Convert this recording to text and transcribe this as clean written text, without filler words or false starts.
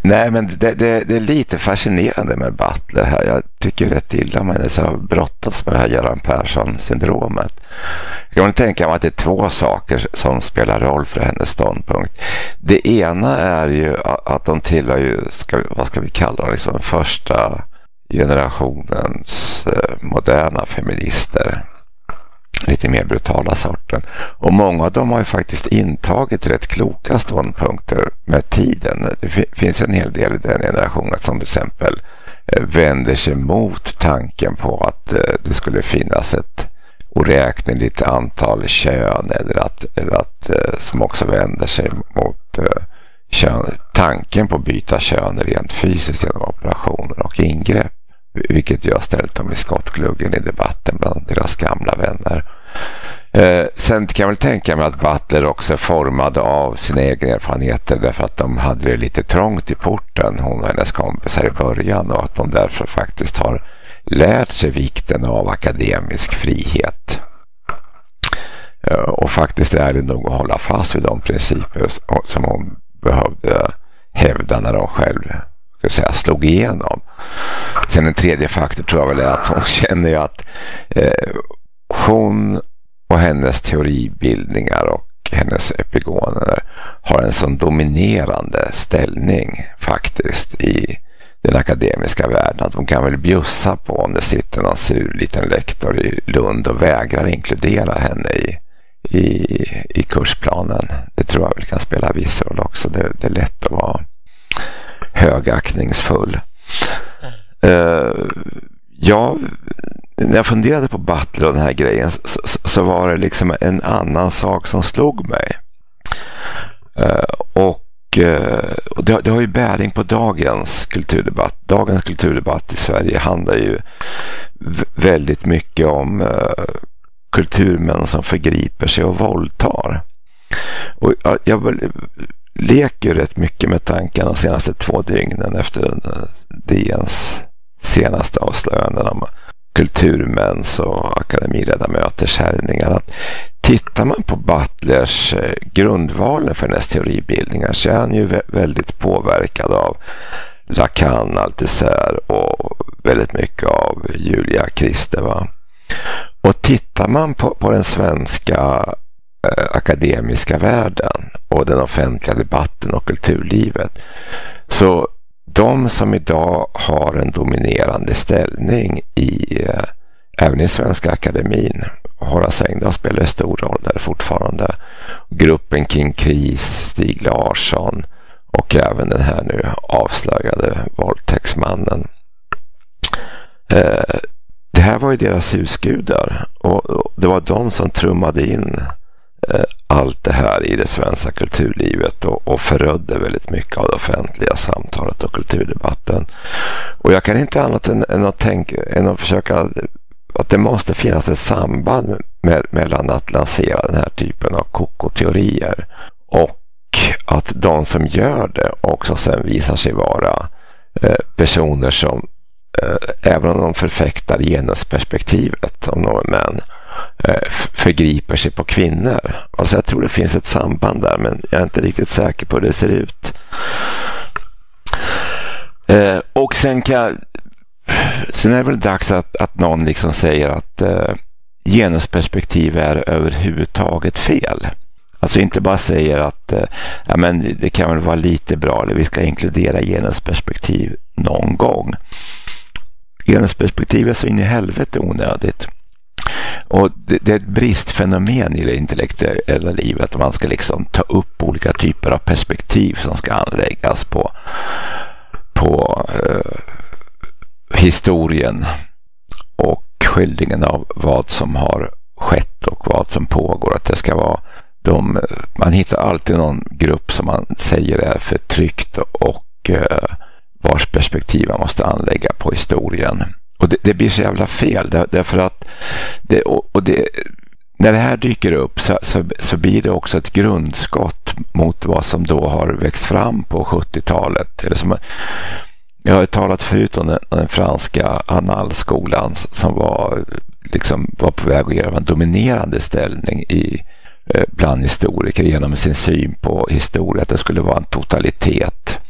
Nej, men det är lite fascinerande med Butler här. Jag tycker rätt illa med det, så har brottats med det här Göran Persson-syndromet. Jag kan väl tänka mig att det är två saker som spelar roll för hennes ståndpunkt. Det ena är ju att de tillhör ju, vad ska vi kalla det, liksom första generationens moderna feminister. Lite mer brutala sorten. Och många av dem har ju faktiskt intagit rätt kloka ståndpunkter med tiden. Det finns en hel del i den generationen som till exempel vänder sig mot tanken på att det skulle finnas ett oräkneligt antal kön, eller att som också vänder sig mot tanken på att byta kön rent fysiskt genom operationer och ingrepp. Vilket jag ställt dem i skottgluggen i debatten bland deras gamla vänner. Sen kan jag väl tänka mig att Butler också är formad av sina egna erfarenheter, därför att de hade det lite trångt i porten, hon och hennes kompisar i början, och att de därför faktiskt har lärt sig vikten av akademisk frihet. Och faktiskt är det nog att hålla fast vid de principer som hon behövde hävda när de själv slog igenom. Sen en tredje faktor tror jag väl är att hon känner att hon och hennes teoribildningar och hennes epigoner har en sån dominerande ställning faktiskt i den akademiska världen att hon kan väl bjussa på om det sitter någon sur liten lektor i Lund och vägrar inkludera henne i kursplanen. Det tror jag väl kan spela viss roll också. Det är lätt att vara högaktningsfull. När jag funderade på Butler och den här grejen så var det liksom en annan sak som slog mig. Och det har ju bäring på dagens kulturdebatt. Dagens kulturdebatt i Sverige handlar ju väldigt mycket om kulturmän som förgriper sig och våldtar. Och jag leker rätt mycket med tankarna de senaste 2 dygnen efter DNs senaste avslöjanden om kulturmäns och akademiledamöters härjningar. Att tittar man på Butlers grundvalen för hennes teoribildningar så är han ju väldigt påverkad av Lacan, Althusser och väldigt mycket av Julia Kristeva. Och tittar man på den svenska akademiska världen och den offentliga debatten och kulturlivet, så de som idag har en dominerande ställning även i Svenska akademin, Horace Engdahl spelar en stor roll där fortfarande, gruppen King Kris, Stig Larsson och även den här nu avslöjade våldtäktsmannen. Det här var ju deras husgudar, och det var de som trummade in allt det här i det svenska kulturlivet och förödde väldigt mycket av det offentliga samtalet och kulturdebatten. Och jag kan inte annat än att försöka att det måste finnas ett samband mellan att lansera den här typen av kokoteorier och att de som gör det också sen visar sig vara personer som även om de förfäktar genusperspektivet om några män förgriper sig på kvinnor. Alltså jag tror det finns ett samband där, men jag är inte riktigt säker på hur det ser ut. Och sen är det väl dags att någon liksom säger att genusperspektiv är överhuvudtaget fel. Alltså inte bara säger att men det kan väl vara lite bra, eller vi ska inkludera genusperspektiv någon gång. Genusperspektiv är så in i helvete onödigt. Och det är ett bristfenomen i det intellektuella livet, att man ska liksom ta upp olika typer av perspektiv som ska anläggas på historien och skildringen av vad som har skett och vad som pågår. Att det ska vara man hittar alltid någon grupp som man säger är förtryckt och vars perspektiv man måste anlägga på historien. Och det blir så jävla fel, därför att när det här dyker upp så blir det också ett grundskott mot vad som då har växt fram på 70-talet. Eller som jag har talat förut om den franska Annales-skolan som var på väg att göra en dominerande ställning bland historiker genom sin syn på historia, att det skulle vara en totalitet.